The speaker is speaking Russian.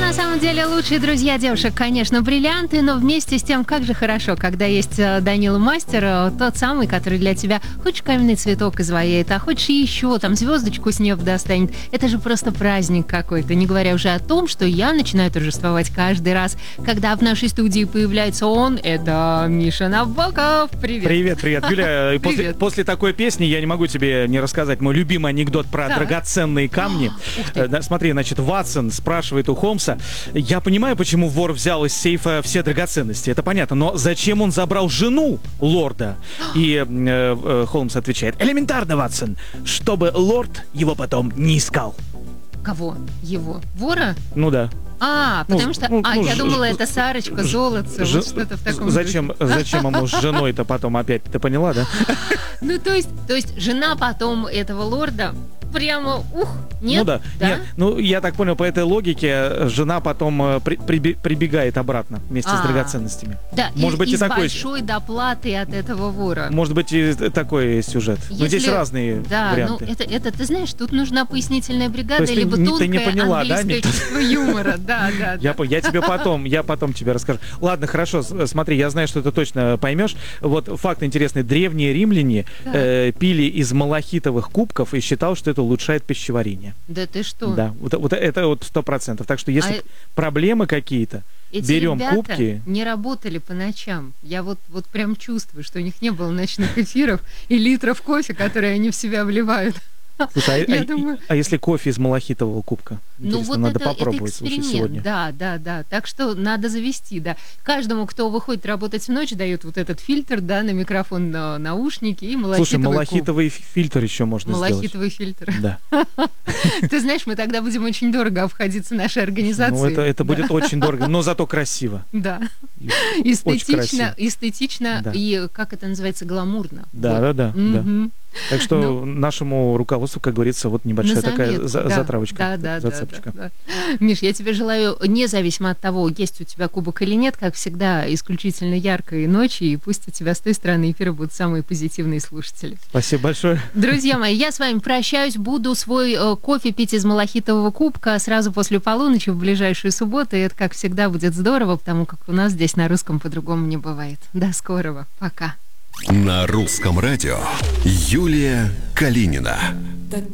на самом деле лучшие друзья девушек, конечно, бриллианты, но вместе с тем, как же хорошо, когда есть Данила Мастер, тот самый, который для тебя хочешь каменный цветок изваяет, а хочешь еще там звездочку с неба достанет. Это же просто праздник какой-то, не говоря уже о том, что я начинаю торжествовать каждый раз, когда в нашей студии появляется он, это Миша Набоков. Привет. Привет, Юля. После такой песни я не могу тебе не рассказать мой любимый анекдот про драгоценные камни. Смотри, значит, Ватсон спрашивает у Холмса: я понимаю, почему вор взял из сейфа все драгоценности, это понятно, но зачем он забрал жену лорда? И Холмс отвечает: элементарно, Ватсон, чтобы лорд его потом не искал. Кого? Его? Вора? Ну да. Потому что... я думала, это Сарочка, золотце, вот что-то в таком зачем ему с женой-то потом опять, ты поняла, да? Ну, то есть жена потом этого лорда прямо, нет? Ну да. Нет, я так понял, по этой логике жена потом прибегает обратно вместе с драгоценностями. Да, может быть, и такой большой доплатой от этого вора. Может быть, и такой сюжет. Но здесь разные варианты. Да, это, ты знаешь, тут нужна пояснительная бригада, либо ты тонкое не поняла, английское чувство юмора. Да. Я потом тебе расскажу. Ладно, хорошо, смотри, я знаю, что ты точно поймешь. Вот факт интересный. Древние римляне пили из малахитовых кубков и считал, что это улучшает пищеварение. Да ты что? Да, вот это 100%. Так что если проблемы какие-то, берем кубки. Не работали по ночам. Я вот прям чувствую, что у них не было ночных эфиров и литров кофе, которые они в себя вливают. Слушай, а если кофе из малахитового кубка? Интересно, надо попробовать сегодня. Да. Так что надо завести, да. Каждому, кто выходит работать в ночь, дают вот этот фильтр, да, на микрофон, на наушники и малахитовый Слушай, малахитовый фильтр еще можно сделать. Малахитовый фильтр. Да. Ты знаешь, мы тогда будем очень дорого обходиться нашей организацией. Ну, это будет очень дорого, но зато красиво. Да. Эстетично и, как это называется, гламурно. Да. Так что нашему руководству, как говорится, вот небольшая такая затравочка. Да. Миш, я тебе желаю, независимо от того, есть у тебя кубок или нет, как всегда, исключительно яркой ночи, и пусть у тебя с той стороны эфира будут самые позитивные слушатели. Спасибо большое. Друзья мои, я с вами прощаюсь, буду свой кофе пить из малахитового кубка сразу после полуночи в ближайшую субботу, и это, как всегда, будет здорово, потому как у нас здесь на русском по-другому не бывает. До скорого. Пока. На русском радио Юлия Калинина.